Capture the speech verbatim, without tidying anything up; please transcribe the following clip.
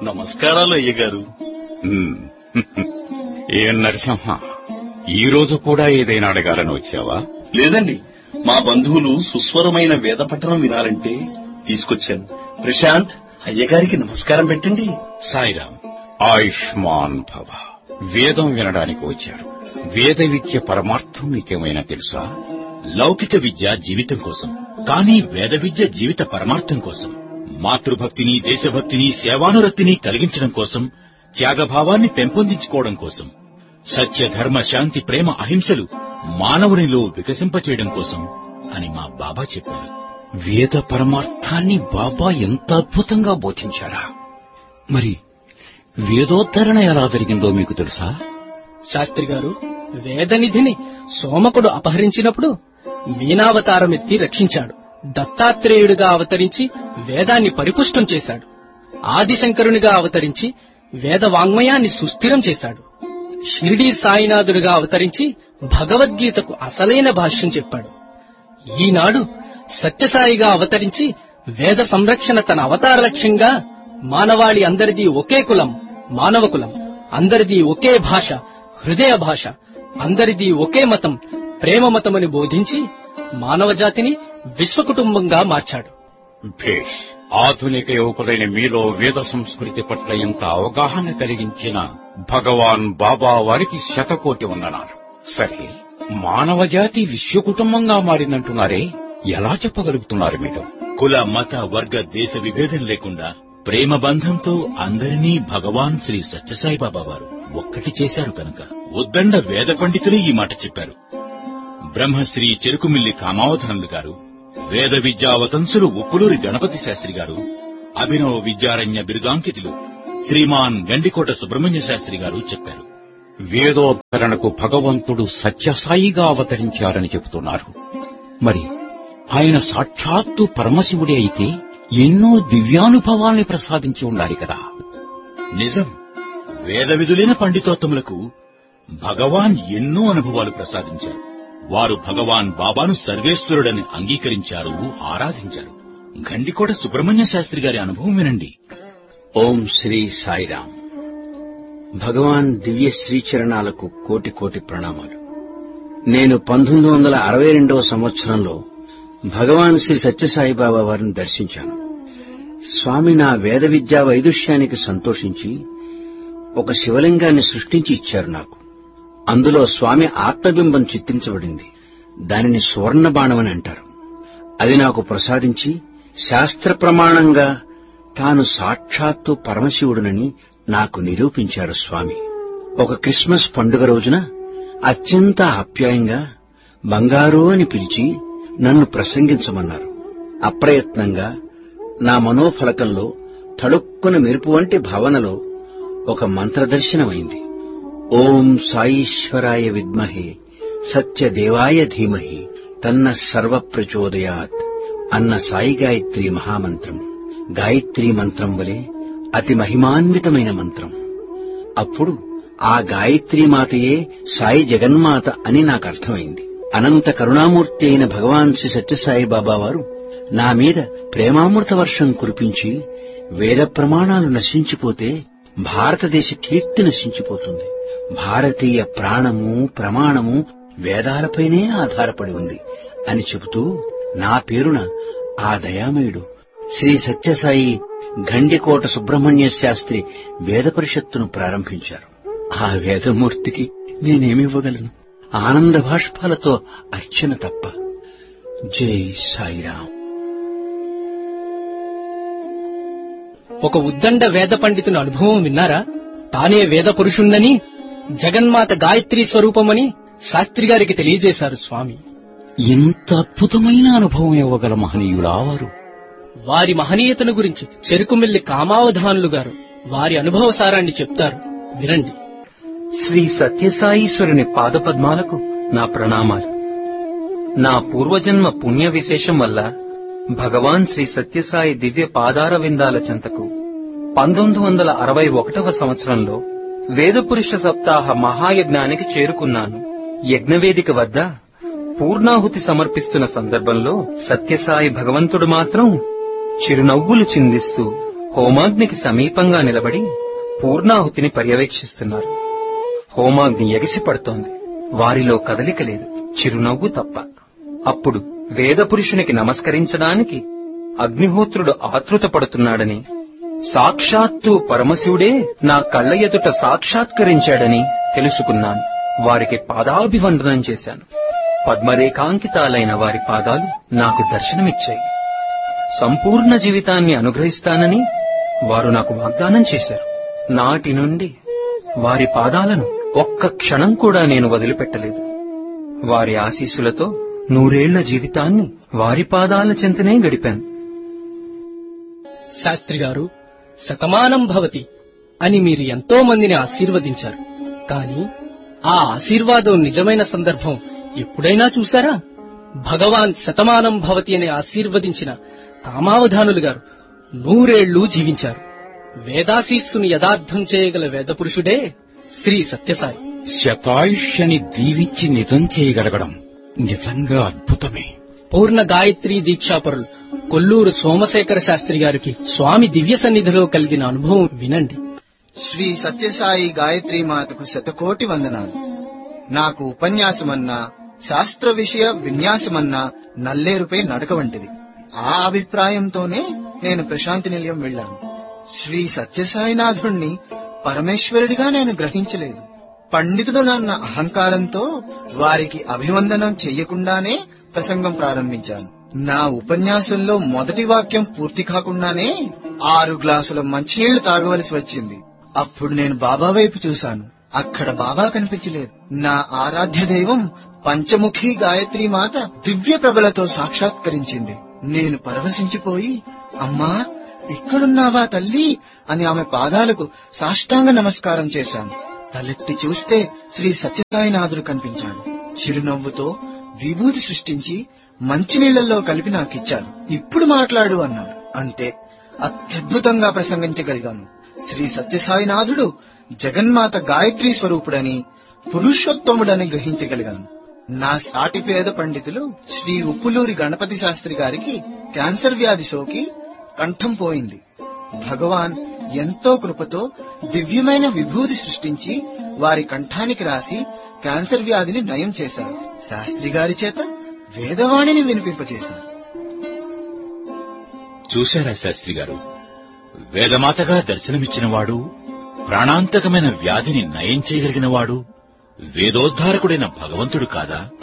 నమస్కారాలు అయ్యగారు. ఏం నరసింహ, ఈ రోజు కూడా ఏదైనా అడగాలని వచ్చావా? లేదండి, మా బంధువులు సుస్వరమైన వేద పఠనం వినాలంటే తీసుకొచ్చాను. ప్రశాంత్, అయ్యగారికి నమస్కారం పెట్టండి. సాయిరాం. ఆయుష్మాన్ భవ. వేదం వినడానికి వచ్చారు. వేద విద్య పరమార్థం నీకేమైనా తెలుసా? లౌకిక విద్య జీవితం కోసం, కానీ వేద విద్య జీవిత పరమార్థం కోసం. మాతృభక్తిని, దేశభక్తిని, సేవానురక్తిని కలిగించడం కోసం, త్యాగభావాన్ని పెంపొందించుకోవడం కోసం, సత్య, ధర్మ, శాంతి, ప్రేమ, అహింసలు మానవునిలో వికసింపచేయడం కోసం అని మా బాబా చెప్పారు. వేద పరమార్థాన్ని బాబా ఎంత అద్భుతంగా బోధించారా? మరి వేదోద్ధరణ ఎలా జరిగిందో మీకు తెలుసా? శాస్త్రి గారు, వేదనిధిని సోమకుడు అపహరించినప్పుడు మీనావతారం ఎత్తి రక్షించాడు. దత్తాత్రేయుడిగా అవతరించి వేదాన్ని పరిపుష్టం చేశాడు. ఆదిశంకరునిగా అవతరించి వేద వాంగ్మయాన్ని సుస్థిరం చేశాడు. షిరిడీ సాయినాథుడిగా అవతరించి భగవద్గీతకు అసలైన భాష్యం చెప్పాడు. ఈనాడు సత్యసాయిగా అవతరించి వేద సంరక్షణ తన అవతార లక్ష్యంగా మానవాళి అందరిది ఒకే కులం, మానవ కులం, అందరిది ఒకే భాష, హృదయ భాష, అందరిది ఒకే మతం, ప్రేమ మతమని బోధించి మానవ జాతిని విశ్వకుటుంబంగా మార్చాడు. భేష్. ఆధునిక యువకులైన మీలో వేద సంస్కృతి పట్ల ఎంత అవగాహన కలిగించిన భగవాన్ బాబా వారికి శతకోటి వందనాలు. సరే, మానవ జాతి విశ్వకుటుంబంగా మారిందంటున్నారే, ఎలా చెప్పగలుగుతున్నారు మీరు? కుల, మత, వర్గ, దేశ విభేదం లేకుండా ప్రేమ బంధంతో అందరినీ భగవాన్ శ్రీ సత్యసాయిబాబా వారు ఒక్కటి చేశారు కనుక. ఉద్దండ వేద పండితులే ఈ మాట చెప్పారు. బ్రహ్మశ్రీ చెరుకుమిల్లి కామావధానులు గారు, వేద విద్యావతంసులు ఉప్పులూరి గణపతి శాస్త్రి గారు, అభినవ విద్యారణ్య బిరుదాంకితులు శ్రీమాన్ గండికోట సుబ్రహ్మణ్య శాస్త్రి గారు చెప్పారు. వేదోద్ధరణకు భగవంతుడు సత్యసాయిగా అవతరించారని చెబుతున్నారు. మరి ఆయన సాక్షాత్తు పరమశివుడే అయితే ఎన్నో దివ్యానుభవాల్ని ప్రసాదించి ఉండాలి కదా? నిజం. వేద విధులైన పండితోత్తములకు భగవాన్ ఎన్నో అనుభవాలు ప్రసాదించారు. వారు భగవాన్ బాబాను సర్వేశ్వరుడని అంగీకరించారు, ఆరాధించారు. గండికోట సుబ్రహ్మణ్య శాస్త్రి గారి అనుభవం వినండి. ఓం శ్రీ సాయిరాం. భగవాన్ దివ్య శ్రీచరణాలకు కోటి కోటి ప్రణామాలు. నేను పంతొమ్మిది వందల అరవై రెండవ సంవత్సరంలో భగవాన్ శ్రీ సత్యసాయిబాబా వారిని దర్శించాను. స్వామి నా వేద విద్యా వైదుష్యానికి సంతోషించి ఒక శివలింగాన్ని సృష్టించి ఇచ్చారు నాకు. అందులో స్వామి ఆత్మబింబం చిత్రించబడింది. దానిని సువర్ణ బాణమని అంటారు. అది నాకు ప్రసాదించి శాస్త్ర ప్రమాణంగా తాను సాక్షాత్తు పరమశివుడునని నాకు నిరూపించారు స్వామి. ఒక క్రిస్మస్ పండుగ రోజున అత్యంత ఆప్యాయంగా బంగారు అని పిలిచి నన్ను ప్రసంగించమన్నారు. అప్రయత్నంగా నా మనోఫలకంలో తళుక్కున మెరుపు వంటి భావనలో ఒక మంత్రదర్శనమైంది. ఓం సాయీశ్వరాయ విద్మహే సత్యదేవాయ ధీమహి తన్న సర్వ ప్రచోదయాత్ అన్న సాయి గాయత్రీ మహామంత్రం. గాయత్రీ మంత్రం వలె అతి మహిమాన్వితమైన మంత్రం. అప్పుడు ఆ గాయత్రీ మాతయే సాయి జగన్మాత అని నాకు అర్థమైంది. అనంత కరుణామూర్తి అయిన భగవాన్ శ్రీ సత్యసాయి బాబా వారు నా మీద ప్రేమామృత వర్షం కురిపించి వేద ప్రమాణాలు నశించిపోతే భారతదేశ కీర్తి నశించిపోతుంది. భారతీయ ప్రాణము, ప్రమాణము వేదాలపైనే ఆధారపడి ఉంది అని చెబుతూ నా పేరున ఆ దయామయుడు శ్రీ సత్యసాయి గండికోట సుబ్రహ్మణ్య శాస్త్రి వేద పరిషత్తును ప్రారంభించారు. ఆ వేదమూర్తికి నేనేమివ్వగలను? ఆనంద భాష్పాలతో అర్చన తప్ప. జై సాయిరాం. ఒక ఉద్దండ వేద పండితుని అనుభవం విన్నారా? తానే వేద పురుషుణ్ణని, జగన్మాత గాయత్రీ స్వరూపమని శాస్త్రి గారికి తెలియజేశారు స్వామి. ఎంత అద్భుతమైన అనుభవం ఇవ్వగల మహనీయులా వారు! వారి మహనీయతను గురించి చెరుకుమిల్లి కామావధానులు గారు వారి అనుభవ సారాన్ని చెప్తారు, వినండి. శ్రీ సత్యసాయీశ్వరుని పాదపద్మాలకు నా ప్రణామాలు. నా పూర్వజన్మ పుణ్య విశేషం వల్ల భగవాన్ శ్రీ సత్యసాయి దివ్య పాదార విందాల చెంతకు పంతొమ్మిది వందల అరవై ఒకటవ సంవత్సరంలో వేదపురుష సప్తాహ మహాయజ్ఞానికి చేరుకున్నాను. యజ్ఞవేదిక వద్ద పూర్ణాహుతి సమర్పిస్తున్న సందర్భంలో సత్యసాయి భగవంతుడు మాత్రం చిరునవ్వులు చిందిస్తూ హోమాగ్నికి సమీపంగా నిలబడి పూర్ణాహుతిని పర్యవేక్షిస్తున్నారు. హోమాగ్ని ఎగిసిపడుతోంది. వారిలో కదలిక లేదు, చిరునవ్వు తప్ప. అప్పుడు వేదపురుషునికి నమస్కరించడానికి అగ్నిహోత్రుడు ఆతృత పడుతున్నాడని, సాక్షాత్తు పరమశివుడే నా కళ్ల ఎదుట సాక్షాత్కరించాడని తెలుసుకున్నాను. వారికి పాదాభివందనం చేశాను. పద్మరేఖాంకితాలైన వారి పాదాలు నాకు దర్శనమిచ్చాయి. సంపూర్ణ జీవితాన్ని అనుగ్రహిస్తానని వారు నాకు వాగ్దానం చేశారు. నాటి నుండి వారి పాదాలను ఒక్క క్షణం కూడా నేను వదిలిపెట్టలేదు. వారి ఆశీస్సులతో నూరేళ్ల జీవితాన్ని వారి పాదాల చెంతనే గడిపాను. శాస్త్రి గారు, శతమానం భవతి అని మీరు ఎంతో మందిని ఆశీర్వదించారు. కాని ఆ ఆశీర్వాదం నిజమైన సందర్భం ఎప్పుడైనా చూశారా? భగవాన్ శతమానం భవతి అని ఆశీర్వదించిన కామావధానులు గారు నూరేళ్లు జీవించారు. వేదాశీస్సుని యథార్థం చేయగల వేదపురుషుడే శ్రీ సత్యసాయి. శతాయుష్యని దీవించి నిజం చేయగలగడం నిజంగా అద్భుతమే. పూర్ణ గాయత్రీ దీక్షాపరులు కొల్లూరు సోమశేఖర శాస్త్రి గారికి స్వామి దివ్య సన్నిధిలో కలిగిన అనుభవం వినండి. శ్రీ సత్యసాయి గాయత్రీ మాతకు శతకోటి వందనాలు. నాకు ఉపన్యాసమన్నా శాస్త్ర విషయ విన్యాసమన్నా నల్లేరుపై నడక వంటిది. ఆ అభిప్రాయంతోనే నేను ప్రశాంతి నిలయం వెళ్లాను. శ్రీ సత్యసాయినాథుణ్ణి పరమేశ్వరుడిగా నేను గ్రహించలేదు. పండితుడనన్న అహంకారంతో వారికి అభివందనం చెయ్యకుండానే ప్రసంగం ప్రారంభించాను. నా ఉపన్యాసంలో మొదటి వాక్యం పూర్తి కాకుండానే ఆరు గ్లాసుల మంచినీళ్లు తాగవలసి వచ్చింది. అప్పుడు నేను బాబా వైపు చూశాను. అక్కడ బాబా కనిపించలేదు. నా ఆరాధ్య దైవం పంచముఖి గాయత్రీ మాత దివ్య ప్రభలతో సాక్షాత్కరించింది. నేను పరవశించిపోయి, అమ్మా ఇక్కడున్నావా తల్లి అని ఆమె పాదాలకు సాష్టాంగ నమస్కారం చేశాను. తలెత్తి చూస్తే శ్రీ సత్యసాయినాథుడు కనిపించాడు. చిరునవ్వుతో విభూతి సృష్టించి మంచినీళ్లలో కలిపి నాకిచ్చారు. ఇప్పుడు మాట్లాడు అన్నాడు. అంతే, అత్యద్భుతంగా ప్రసంగించగలిగాను. శ్రీ సత్యసాయినాథుడు జగన్మాత గాయత్రీ స్వరూపుడని, పురుషోత్తముడని గ్రహించగలిగాను. నా సాటి పేద పండితులు శ్రీ ఉప్పులూరి గణపతి శాస్త్రి గారికి క్యాన్సర్ వ్యాధి సోకి కంఠం పోయింది. భగవాన్ ఎంతో కృపతో దివ్యమైన విభూతి సృష్టించి వారి కంఠానికి రాసి క్యాన్సర్ వ్యాధిని నయం చేశారు. శాస్త్రి గారి చేత వేదవాణిని వినిపింపచేశారు. చూశారా శాస్త్రి గారు, వేదమాతగా దర్శనమిచ్చినవాడు, ప్రాణాంతకమైన వ్యాధిని నయం చేయగలిగినవాడు వేదోద్ధారకుడైన భగవంతుడు కాదా?